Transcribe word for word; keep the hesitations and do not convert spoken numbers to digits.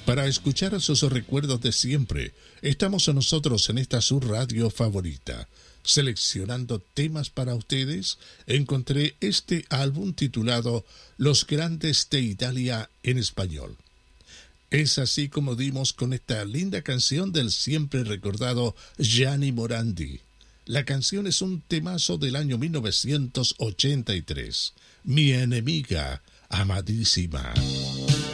Para escuchar esos recuerdos de siempre, estamos nosotros en esta su radio favorita. Seleccionando temas para ustedes, encontré este álbum titulado Los Grandes de Italia en español. Es así como dimos con esta linda canción del siempre recordado Gianni Morandi. La canción es un temazo del año mil novecientos ochenta y tres. Mi enemiga amadísima.